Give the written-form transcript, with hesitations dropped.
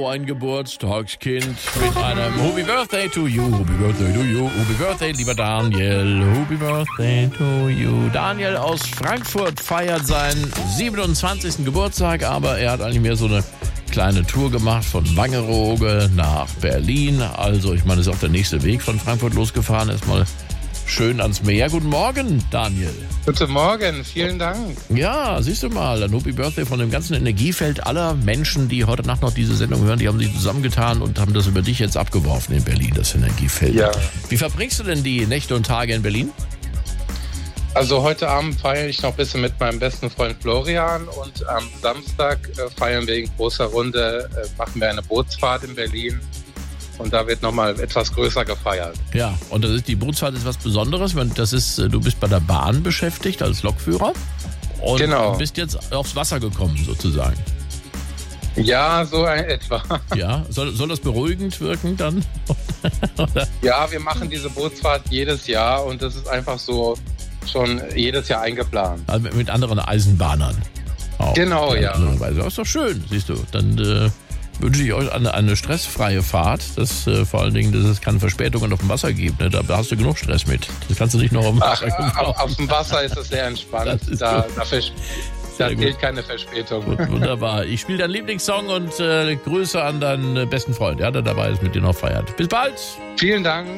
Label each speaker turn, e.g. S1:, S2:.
S1: ein Geburtstagskind mit einem Happy Birthday to you, Happy Birthday to you, Happy Birthday, lieber Daniel, Happy Birthday to you. Daniel aus Frankfurt feiert seinen 27. Geburtstag, aber er hat eigentlich mehr so eine kleine Tour gemacht von Wangerooge nach Berlin. Also ich meine, es ist auch der nächste Weg von Frankfurt losgefahren. Erstmal schön ans Meer. Guten Morgen, Daniel.
S2: Guten Morgen, vielen Dank.
S1: Ja, siehst du mal, ein Happy Birthday von dem ganzen Energiefeld aller Menschen, die heute Nacht noch diese Sendung hören, die haben sich zusammengetan und haben das über dich jetzt abgeworfen in Berlin, das Energiefeld.
S2: Ja.
S1: Wie verbringst du denn die Nächte und Tage in Berlin?
S2: Also heute Abend feiere ich noch ein bisschen mit meinem besten Freund Florian und am Samstag feiern wir in großer Runde, machen wir eine Bootsfahrt in Berlin. Und da wird nochmal etwas größer gefeiert.
S1: Ja, und die Bootsfahrt ist was Besonderes. Das ist, du bist bei der Bahn beschäftigt als Lokführer und
S2: genau.
S1: Bist jetzt aufs Wasser gekommen sozusagen.
S2: Ja, so etwa.
S1: Ja, soll das beruhigend wirken dann?
S2: Ja, wir machen diese Bootsfahrt jedes Jahr und das ist einfach so schon jedes Jahr eingeplant.
S1: Also mit anderen Eisenbahnern. Auch.
S2: Genau, ja.
S1: Das ist doch schön, siehst du. Dann wünsche ich euch eine stressfreie Fahrt. Vor allen Dingen, dass es keine Verspätungen auf dem Wasser gibt. Ne? Da hast du genug Stress mit. Das kannst du nicht noch auf dem Wasser
S2: auf dem Wasser ist es sehr entspannt. Da gilt keine Verspätung.
S1: Gut, wunderbar. Ich spiele deinen Lieblingssong und Grüße an deinen besten Freund, der dabei ist, mit dir noch feiert. Bis bald.
S2: Vielen Dank.